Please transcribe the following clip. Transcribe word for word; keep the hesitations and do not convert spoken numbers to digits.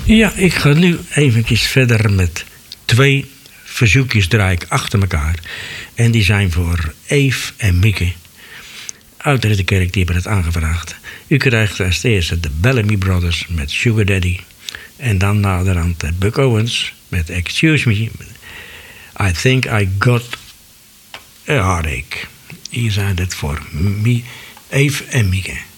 Ja, ik ga nu eventjes verder met twee verzoekjes draai ik achter elkaar. En die zijn voor Eve en Mieke uit de Ridderkerk, die hebben het aangevraagd. U krijgt als eerste de Bellamy Brothers met Sugar Daddy. En dan naderhand de Buck Owens met Excuse Me. I Think I Got a Heartache. Hier zijn het voor Eve en Mieke.